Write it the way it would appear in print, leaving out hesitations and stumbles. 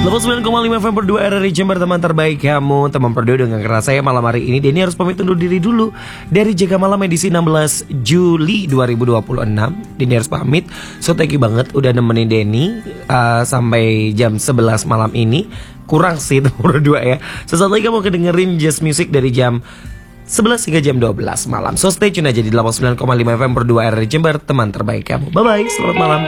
89,5 FM berdua RRI Jember, teman terbaik kamu. Teman berdua dengan keras saya malam hari ini. Denny harus pamit undur diri dulu dari Jaga Malam edisi 16 Juli 2026. Denny harus pamit. So thank you banget udah nemenin Denny sampai jam 11 malam ini. Kurang sih teman berdua ya. Sesaat lagi kamu kedengerin jazz music dari jam 11 hingga jam 12 malam. So stay tune aja di 89,5 FM berdua RRI Jember, teman terbaik kamu. Bye bye, selamat malam.